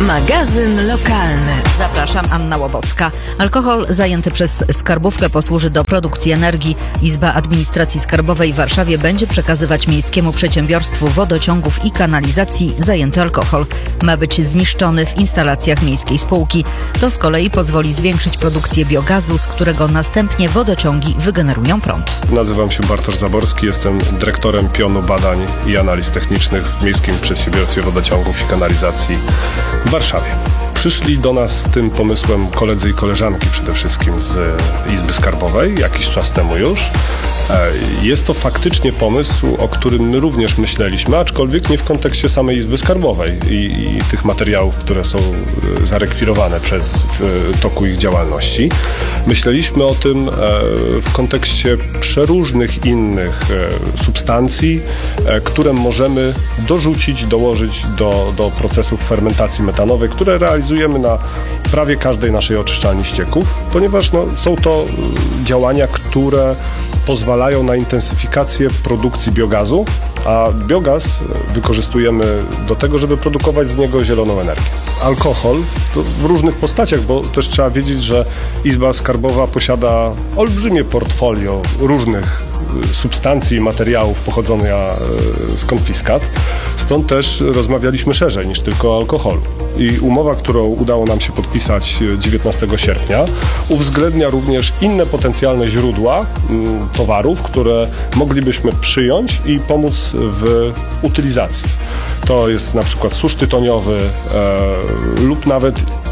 Magazyn lokalny. Zapraszam, Anna Łobocka. Alkohol zajęty przez skarbówkę posłuży do produkcji energii. Izba Administracji Skarbowej w Warszawie będzie przekazywać Miejskiemu Przedsiębiorstwu Wodociągów i Kanalizacji zajęty alkohol. Ma być zniszczony w instalacjach miejskiej spółki. To z kolei pozwoli zwiększyć produkcję biogazu, z którego następnie wodociągi wygenerują prąd. Nazywam się Bartosz Zaborski, jestem dyrektorem pionu badań i analiz technicznych w Miejskim Przedsiębiorstwie Wodociągów i Kanalizacji w Warszawie. Przyszli do nas z tym pomysłem koledzy i koleżanki przede wszystkim z Izby Skarbowej, jakiś czas temu już. Jest to faktycznie pomysł, o którym my również myśleliśmy, aczkolwiek nie w kontekście samej Izby Skarbowej i tych materiałów, które są zarekwirowane w toku ich działalności. Myśleliśmy o tym w kontekście przeróżnych innych substancji, które możemy dorzucić, dołożyć do procesów fermentacji metanowej, które realizujemy na prawie każdej naszej oczyszczalni ścieków, ponieważ są to działania, które pozwalają na intensyfikację produkcji biogazu, a biogaz wykorzystujemy do tego, żeby produkować z niego zieloną energię. Alkohol to w różnych postaciach, bo też trzeba wiedzieć, że Izba Skarbowa posiada olbrzymie portfolio różnych substancji i materiałów pochodzących z konfiskat. Stąd też rozmawialiśmy szerzej niż tylko o alkoholu. I umowa, którą udało nam się podpisać 19 sierpnia, uwzględnia również inne potencjalne źródła towarów, które moglibyśmy przyjąć i pomóc w utylizacji. To jest na przykład susz tytoniowy lub nawet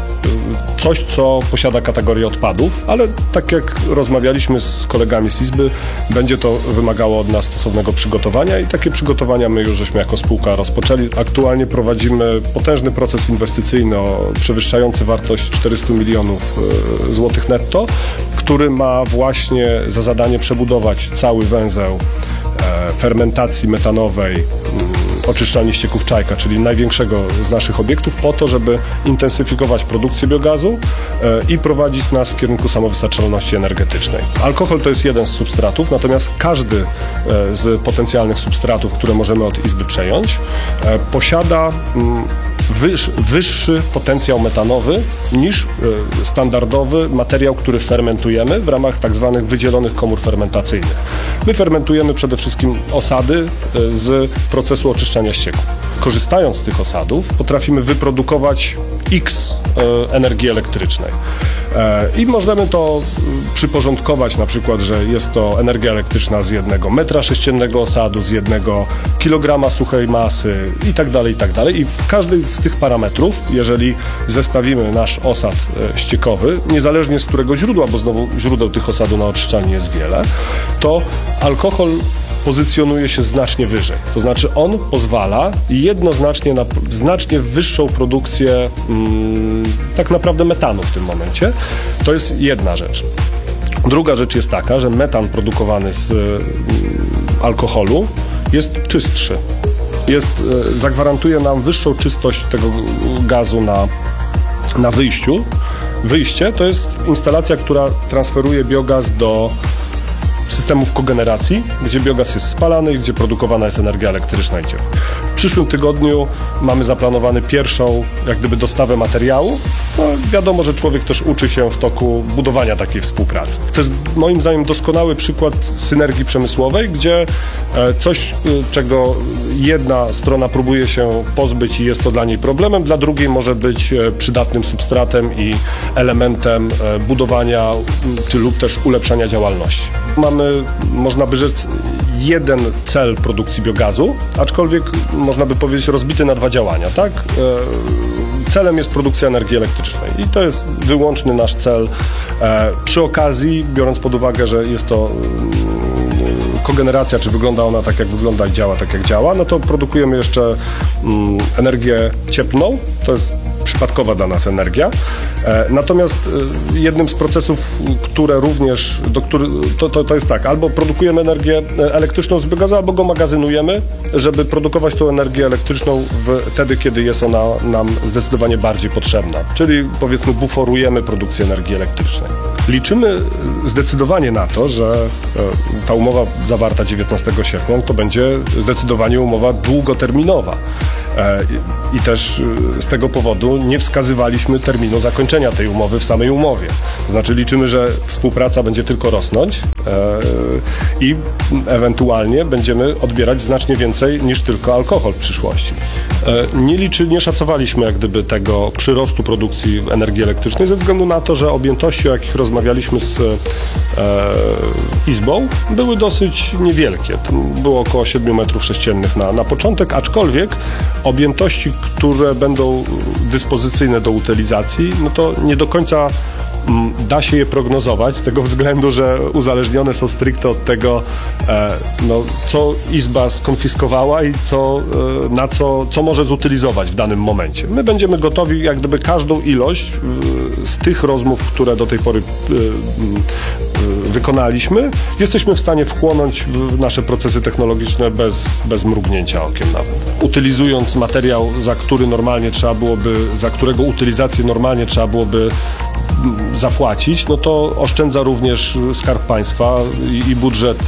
coś, co posiada kategorię odpadów, ale tak jak rozmawialiśmy z kolegami z Izby, będzie to wymagało od nas stosownego przygotowania i takie przygotowania my już żeśmy jako spółka rozpoczęli. Aktualnie prowadzimy potężny proces inwestycyjny przewyższający wartość 400 milionów złotych netto, który ma właśnie za zadanie przebudować cały węzeł fermentacji metanowej oczyszczalni ścieków Czajka, czyli największego z naszych obiektów, po to, żeby intensyfikować produkcję biogazu i prowadzić nas w kierunku samowystarczalności energetycznej. Alkohol to jest jeden z substratów, natomiast każdy z potencjalnych substratów, które możemy od Izby przejąć, posiada wyższy potencjał metanowy niż standardowy materiał, który fermentujemy w ramach tak zwanych wydzielonych komór fermentacyjnych. My fermentujemy przede wszystkim osady z procesu oczyszczania ścieków. Korzystając z tych osadów potrafimy wyprodukować X energii elektrycznej. I możemy to przyporządkować na przykład, że jest to energia elektryczna z 1 metra sześciennego osadu, z 1 kilograma suchej masy i tak dalej, i tak dalej. I w każdej z tych parametrów, jeżeli zestawimy nasz osad ściekowy, niezależnie z którego źródła, bo znowu źródeł tych osadów na oczyszczalni jest wiele, to alkohol pozycjonuje się znacznie wyżej. To znaczy on pozwala jednoznacznie na znacznie wyższą produkcję tak naprawdę metanu w tym momencie. To jest jedna rzecz. Druga rzecz jest taka, że metan produkowany z alkoholu jest czystszy. Zagwarantuje nam wyższą czystość tego gazu na wyjściu. Wyjście to jest instalacja, która transferuje biogaz do systemów kogeneracji, gdzie biogaz jest spalany i gdzie produkowana jest energia elektryczna i ciepło. W przyszłym tygodniu mamy zaplanowany pierwszą jak gdyby dostawę materiału. No, wiadomo, że człowiek też uczy się w toku budowania takiej współpracy. To jest moim zdaniem doskonały przykład synergii przemysłowej, gdzie coś, czego jedna strona próbuje się pozbyć i jest to dla niej problemem, dla drugiej może być przydatnym substratem i elementem budowania czy lub też ulepszania działalności. Mamy, można by rzec, jeden cel produkcji biogazu, aczkolwiek można by powiedzieć rozbity na dwa działania, tak? Celem jest produkcja energii elektrycznej i to jest wyłączny nasz cel. Przy okazji, biorąc pod uwagę, że jest to kogeneracja, czy wygląda ona tak jak wygląda i działa tak jak działa, no to produkujemy jeszcze energię cieplną, to jest przypadkowa dla nas energia. Natomiast jednym z procesów, które również, to jest tak, albo produkujemy energię elektryczną z biogazu, albo go magazynujemy, żeby produkować tą energię elektryczną wtedy, kiedy jest ona nam zdecydowanie bardziej potrzebna. Czyli powiedzmy buforujemy produkcję energii elektrycznej. Liczymy zdecydowanie na to, że ta umowa zawarta 19 sierpnia to będzie zdecydowanie umowa długoterminowa. I też z tego powodu terminu nie wskazywaliśmy terminu zakończenia tej umowy w samej umowie. To znaczy liczymy, że współpraca będzie tylko rosnąć i ewentualnie będziemy odbierać znacznie więcej niż tylko alkohol w przyszłości. Nie szacowaliśmy jak gdyby tego przyrostu produkcji energii elektrycznej ze względu na to, że objętości, o jakich rozmawialiśmy z Izbą, były dosyć niewielkie. Było około 7 metrów sześciennych na początek, aczkolwiek objętości, które będą dyspozycyjne do utylizacji, no to nie do końca da się je prognozować z tego względu, że uzależnione są stricte od tego, co Izba skonfiskowała i co może zutylizować w danym momencie. My będziemy gotowi jak gdyby każdą ilość z tych rozmów, które do tej pory wykonaliśmy, jesteśmy w stanie wchłonąć w nasze procesy technologiczne bez mrugnięcia okiem nawet. Utylizując materiał, za którego utylizację normalnie trzeba byłoby zapłacić, no to oszczędza również Skarb Państwa i budżet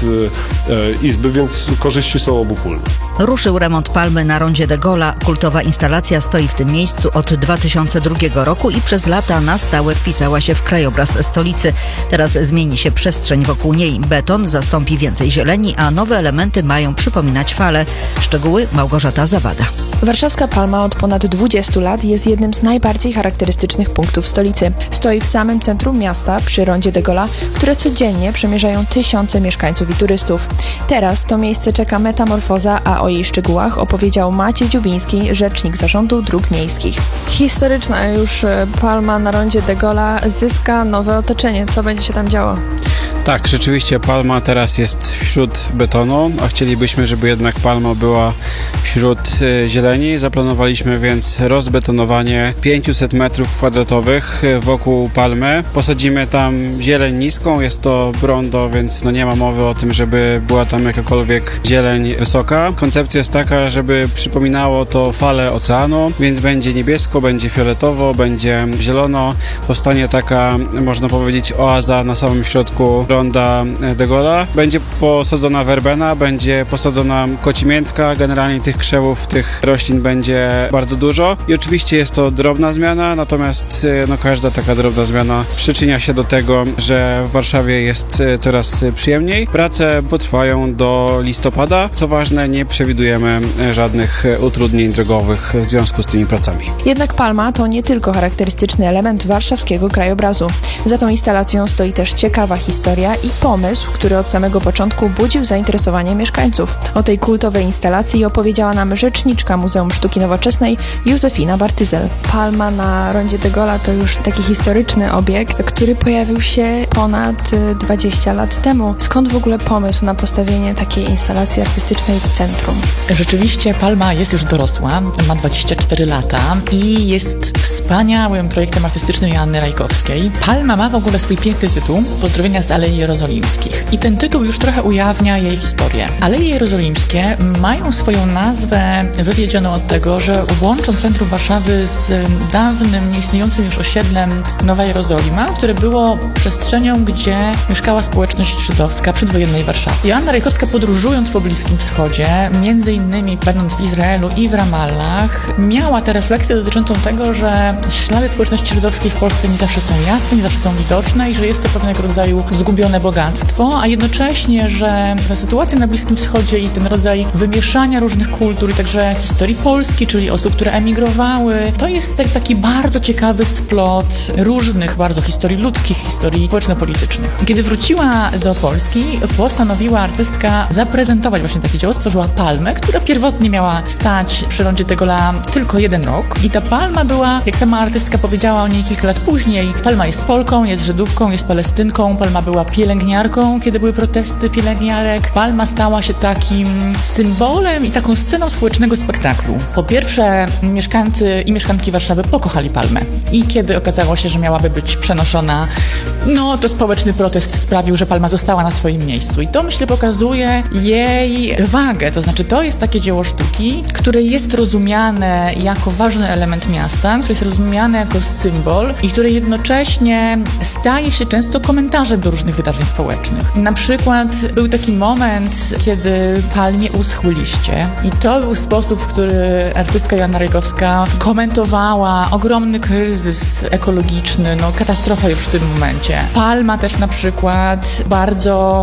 Izby, więc korzyści są obopólne. Ruszył remont Palmy na rondzie de Gaulle'a. Kultowa instalacja stoi w tym miejscu od 2002 roku i przez lata na stałe wpisała się w krajobraz stolicy. Teraz zmieni się przestrzeń wokół niej. Beton zastąpi więcej zieleni, a nowe elementy mają przypominać fale. Szczegóły Małgorzata Zawada. Warszawska Palma od ponad 20 lat jest jednym z najbardziej charakterystycznych punktów stolicy. Stoi w samym centrum miasta, przy rondzie de Gaulle'a, które codziennie przemierzają tysiące mieszkańców i turystów. Teraz to miejsce czeka metamorfoza, a o jej szczegółach opowiedział Maciej Dziubiński, rzecznik Zarządu Dróg Miejskich. Historyczna już Palma na rondzie de Gaulle'a zyska nowe otoczenie. Co będzie się tam działo? Tak, rzeczywiście Palma teraz jest wśród betonu, a chcielibyśmy, żeby jednak Palma była wśród zieleni. Zaplanowaliśmy więc rozbetonowanie 500 metrów kwadratowych wokół Palmy. Posadzimy tam zieleń niską, jest to Brondo, więc nie ma mowy o tym, żeby była tam jakakolwiek zieleń wysoka. Koncepcja jest taka, żeby przypominało to fale oceanu, więc będzie niebiesko, będzie fioletowo, będzie zielono. Powstanie taka, można powiedzieć, oaza na samym środku ronda de Gaulle'a. Będzie posadzona werbena, będzie posadzona kocimiętka. Generalnie tych krzewów, tych roślin będzie bardzo dużo. I oczywiście jest to drobna zmiana, natomiast każda taka drobna zmiana przyczynia się do tego, że w Warszawie jest coraz przyjemniej. Prace potrwają do listopada. Co ważne, nie przewidujemy żadnych utrudnień drogowych w związku z tymi pracami. Jednak Palma to nie tylko charakterystyczny element warszawskiego krajobrazu. Za tą instalacją stoi też ciekawa historia i pomysł, który od samego początku budził zainteresowanie mieszkańców. O tej kultowej instalacji opowiedziała nam rzeczniczka Muzeum Sztuki Nowoczesnej Józefina Bartyzel. Palma na rondzie de Gaulle'a to już taki historyczny obiekt, który pojawił się ponad 20 lat temu. Skąd w ogóle pomysł na postawienie takiej instalacji artystycznej w centrum? Rzeczywiście Palma jest już dorosła, ma 24 lata i jest wspaniałym projektem artystycznym Joanny Rajkowskiej. Palma ma w ogóle swój piękny tytuł Pozdrowienia z Alei Jerozolimskich. I ten tytuł już trochę ujawnia jej historię. Aleje Jerozolimskie mają swoją nazwę wywiedzioną od tego, że łączą centrum Warszawy z dawnym, nieistniejącym już osiedlem Nowa Jerozolima, które było przestrzenią, gdzie mieszkała społeczność żydowska przedwojennej Warszawy. Joanna Rajkowska, podróżując po Bliskim Wschodzie, między innymi będąc w Izraelu i w Ramallach, miała tę refleksję dotyczącą tego, że ślady społeczności żydowskiej w Polsce nie zawsze są jasne, nie zawsze są widoczne i że jest to pewnego rodzaju zgubione bogactwo, a jednocześnie, że ta sytuacja na Bliskim Wschodzie i ten rodzaj wymieszania różnych kultur i także historii Polski, czyli osób, które emigrowały, to jest taki bardzo ciekawy splot różnych bardzo historii ludzkich, historii społeczno-politycznych. Kiedy wróciła do Polski, postanowiła artystka zaprezentować właśnie takie dzieło, stworzyła palmę, która pierwotnie miała stać przy rondzie de Gaulle'a tylko 1 rok i ta palma była, jak sama artystka powiedziała o niej kilka lat później, palma jest Polką, jest Żydówką, jest Palestynką, palma była pielęgniarką, kiedy były protesty pielęgniarek. Palma stała się takim symbolem i taką sceną społecznego spektaklu. Po pierwsze, mieszkańcy i mieszkanki Warszawy pokochali palmę i kiedy okazało się, że miałaby być przenoszona, to społeczny protest sprawił, że palma została na swoim miejscu i to, myślę, pokazuje jej wagę, to znaczy to jest takie dzieło sztuki, które jest rozumiane jako ważny element miasta, które jest rozumiane jako symbol i które jednocześnie staje się często komentarzem do różnych wydarzeń społecznych. Na przykład był taki moment, kiedy palmie uschły liście i to był sposób, w który artystka Joanna Rajkowska komentowała ogromny kryzys ekologiczny, katastrofa już w tym momencie. Palma też na przykład bardzo